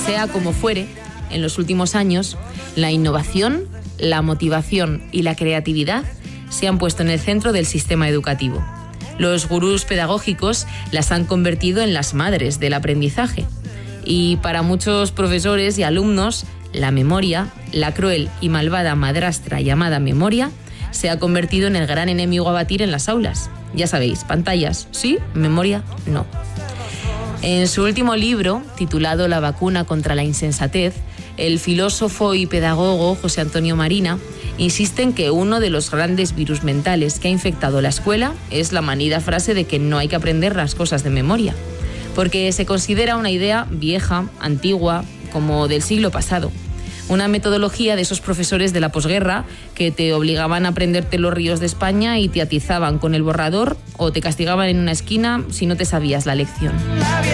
Sea como fuere, en los últimos años, la innovación, la motivación y la creatividad se han puesto en el centro del sistema educativo. Los gurús pedagógicos las han convertido en las madres del aprendizaje. Y para muchos profesores y alumnos, la memoria, la cruel y malvada madrastra llamada memoria, se ha convertido en el gran enemigo a batir en las aulas. Ya sabéis, pantallas sí, memoria no. En su último libro, titulado La vacuna contra la insensatez, el filósofo y pedagogo José Antonio Marina insiste en que uno de los grandes virus mentales que ha infectado la escuela es la manida frase de que no hay que aprender las cosas de memoria, porque se considera una idea vieja, antigua, como del siglo pasado. Una metodología de esos profesores de la posguerra que te obligaban a aprenderte los ríos de España y te atizaban con el borrador o te castigaban en una esquina si no te sabías la lección.